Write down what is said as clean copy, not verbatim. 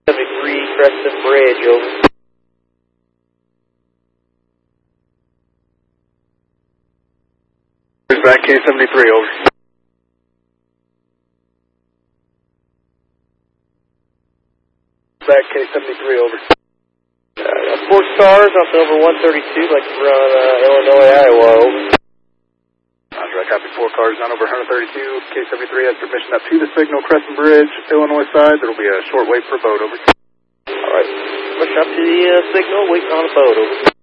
73 Crescent Bridge, over. Back K73, over. Back K73, over. 4 stars off the over 132, like to run Illinois, Iowa, over. Roger, I copy 4 cars on over 132. K73 has permission up to the signal, Crescent Bridge, Illinois side. There will be a short wait for a boat, over. Alright, push up to the signal, waiting on a boat, over.